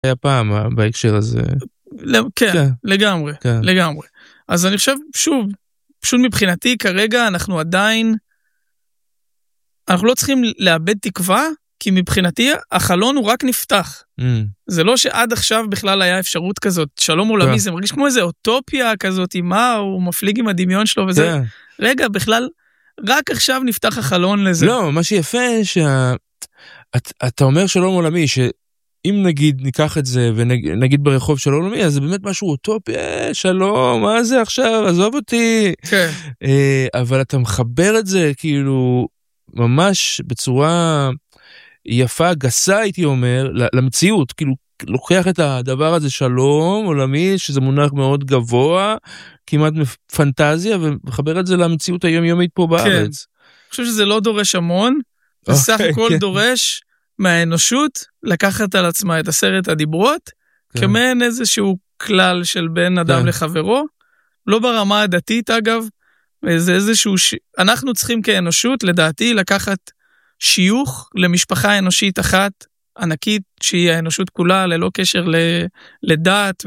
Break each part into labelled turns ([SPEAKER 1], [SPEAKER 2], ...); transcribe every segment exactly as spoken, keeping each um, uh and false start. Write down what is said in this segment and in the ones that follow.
[SPEAKER 1] היה פעם בהקשר הזה.
[SPEAKER 2] כן, כן. לגמרי, כן. לגמרי. אז אני חושב, שוב, פשוט מבחינתי כרגע אנחנו עדיין, אנחנו לא צריכים לאבד תקווה, כי מבחינתי החלון הוא רק נפתח. Mm. זה לא שעד עכשיו בכלל היה אפשרות כזאת, שלום עולמי, זה מרגיש כמו איזה אוטופיה כזאת, מה הוא מפליג עם הדמיון שלו וזה. כן. רגע, בכלל, רק עכשיו נפתח החלון לזה.
[SPEAKER 1] לא, מה שיפה, שה... את, אתה אומר שלום עולמי, שאם נגיד ניקח את זה, ונגיד ברחוב שלום עולמי, אז זה באמת משהו אוטופי, שלום, מה זה עכשיו, עזוב אותי.
[SPEAKER 2] כן.
[SPEAKER 1] אבל אתה מחבר את זה, כאילו, ממש בצורה יפה, גסה, הייתי אומר, למציאות, כאילו, לוקח את הדבר הזה שלום עולמי, שזה מונח מאוד גבוה, כמעט פנטזיה, ומחבר את זה למציאות היומיומית פה בארץ.
[SPEAKER 2] כן. אני חושב שזה לא דורש המון, וסך הכל דורש מהאנושות לקחת על עצמה את עשרת הדיברות, כמעין איזשהו כלל של בין אדם לחברו, לא ברמה הדתית אגב, זה איזשהו, אנחנו צריכים כאנושות לדעתי לקחת שיוך למשפחה אנושית אחת, ענקית, שהיא האנושות כולה, ללא קשר לדת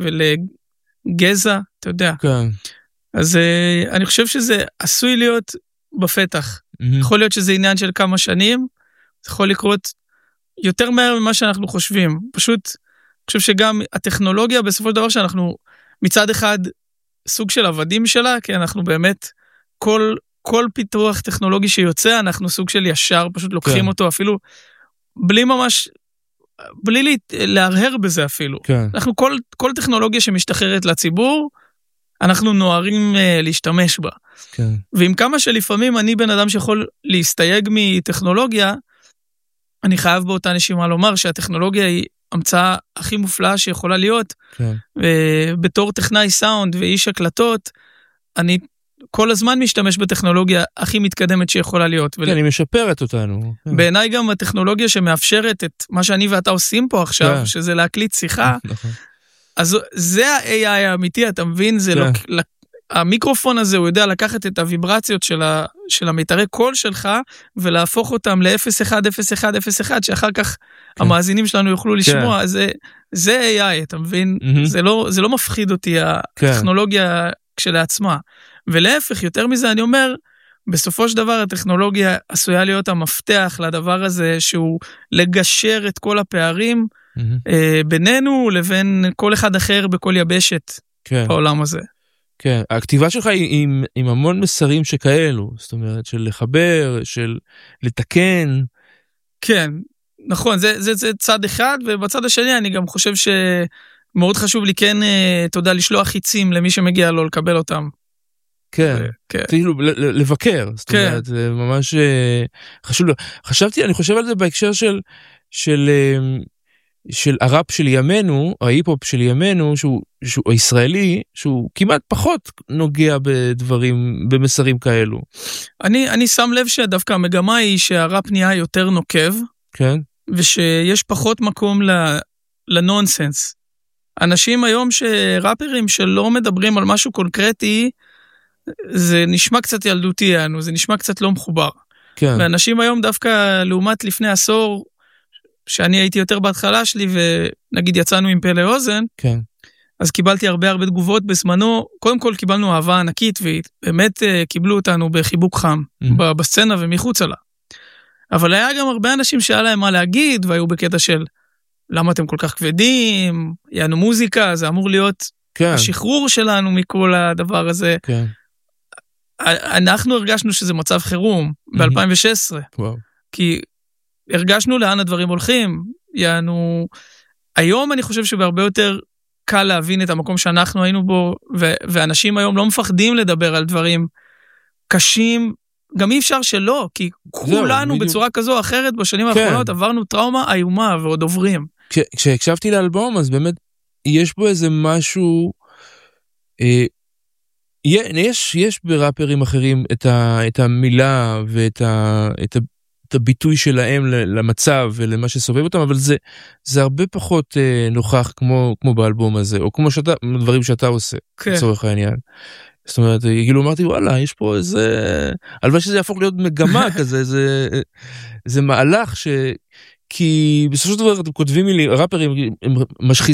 [SPEAKER 2] ולגזע, אתה יודע.
[SPEAKER 1] כן.
[SPEAKER 2] אז אני חושב שזה עשוי להיות בפתח. Mm-hmm. יכול להיות שזה עניין של כמה שנים, זה יכול לקרות יותר מהר ממה שאנחנו חושבים. פשוט, אני חושב שגם הטכנולוגיה, בסופו של דבר שאנחנו מצד אחד סוג של עבדים שלה, כי אנחנו באמת, כל, כל פיתוח טכנולוגי שיוצא, אנחנו סוג של ישר, פשוט לוקחים כן. אותו אפילו, בלי ממש, בלי לה, להרהר בזה אפילו.
[SPEAKER 1] כן.
[SPEAKER 2] אנחנו, כל, כל טכנולוגיה שמשתחררת לציבור, אנחנו נוערים uh, להשתמש בה.
[SPEAKER 1] כן.
[SPEAKER 2] ועם כמה שלפעמים אני בן אדם שיכול להסתייג מטכנולוגיה, אני חייב באותה נשימה לומר שהטכנולוגיה היא המצאה הכי מופלאה שיכולה להיות.
[SPEAKER 1] כן.
[SPEAKER 2] ובתור טכנאי סאונד ואיש הקלטות, אני כל הזמן משתמש בטכנולוגיה הכי מתקדמת שיכולה להיות.
[SPEAKER 1] כן, היא משפרת אותנו.
[SPEAKER 2] בעיניי גם הטכנולוגיה שמאפשרת את מה שאני ואתה עושים פה עכשיו, כן. שזה להקליט שיחה,
[SPEAKER 1] נכון.
[SPEAKER 2] אז זה ה-איי איי האמיתי, אתה מבין? זה לא, המיקרופון הזה, הוא יודע לקחת את הוויברציות של, ה, של המיתרי קול שלך, ולהפוך אותם ל-אפס אחד אפס אחד אפס אחד, שאחר כך כן. המאזינים שלנו יוכלו לשמוע, כן. זה, זה איי איי, אתה מבין? Mm-hmm. זה לא, זה לא מפחיד אותי, הטכנולוגיה כן. כשלעצמה. ולהפך, יותר מזה אני אומר, בסופו של דבר הטכנולוגיה עשויה להיות המפתח לדבר הזה, שהוא לגשר את כל הפערים, Mm-hmm. בינינו לבין כל אחד אחר בכל יבשת
[SPEAKER 1] כן.
[SPEAKER 2] בעולם הזה.
[SPEAKER 1] כן, הכתיבה שלך היא עם, עם המון מסרים שכאלו, זאת אומרת, של לחבר, של לתקן.
[SPEAKER 2] כן, נכון, זה, זה, זה צד אחד, ובצד השני אני גם חושב שמאוד חשוב לי כן, אתה יודע, לשלוח חיצים למי שמגיע לו לקבל אותם.
[SPEAKER 1] כן, כאילו לבקר, זאת אומרת, זה ממש חשוב. חשבתי, אני חושב על זה בהקשר של, של, של הראפ של ימינו, או ההיפ-הופ של ימינו, שהוא, שהוא ישראלי, שהוא כמעט פחות נוגע בדברים, במסרים כאלו.
[SPEAKER 2] אני, אני שם לב שדווקא המגמה היא שהראפ נהיה יותר נוקב,
[SPEAKER 1] כן.
[SPEAKER 2] ושיש פחות מקום לנונסנס. אנשים היום שראפרים שלא מדברים על משהו קונקרטי, זה נשמע קצת ילדותי, זה נשמע קצת לא מחובר.
[SPEAKER 1] כן.
[SPEAKER 2] ואנשים היום דווקא לעומת לפני עשור, שאני הייתי יותר בהתחלה שלי, ונגיד יצאנו עם פה לאוזן,
[SPEAKER 1] כן.
[SPEAKER 2] אז קיבלתי הרבה הרבה תגובות בזמנו, קודם כל קיבלנו אהבה ענקית, ובאמת קיבלו אותנו בחיבוק חם, mm-hmm. בסצנה ומחוץ לה. אבל היה גם הרבה אנשים שהיה להם מה להגיד, והיו בקטע של, למה אתם כל כך כבדים, יענו מוזיקה, זה אמור להיות
[SPEAKER 1] כן.
[SPEAKER 2] השחרור שלנו מכל הדבר הזה.
[SPEAKER 1] כן.
[SPEAKER 2] אנחנו הרגשנו שזה מצב חירום, mm-hmm. ב-אלפיים ושש עשרה.
[SPEAKER 1] וואו.
[SPEAKER 2] כי הרגשנו לאן הדברים הולכים, יענו, היום אני חושב שבהרבה יותר קל להבין את המקום שאנחנו היינו בו, ו- ואנשים היום לא מפחדים לדבר על דברים קשים, גם אי אפשר שלא, כי כולנו בצורה כזו או אחרת בשנים האחרונות עברנו טראומה איומה ועוד עוברים.
[SPEAKER 1] כשהקשבתי לאלבום, אז באמת יש בו איזה משהו, יש, יש בראפרים אחרים את, ה, את המילה ואת ה, את, ה, את הביטוי שלהם למצב ולמה שסובב אותם, אבל זה, זה הרבה פחות נוכח כמו, כמו באלבום הזה, או כמו שאתה, דברים שאתה עושה, לצורך העניין. זאת אומרת, כאילו אמרתי, וואלה, יש פה איזה, הלוואי שזה יהפוך להיות מגמה כזה, זה, זה מהלך ש, כי בסופו של דבר אתם כותבים מילים, ראפרים הם משחיזים.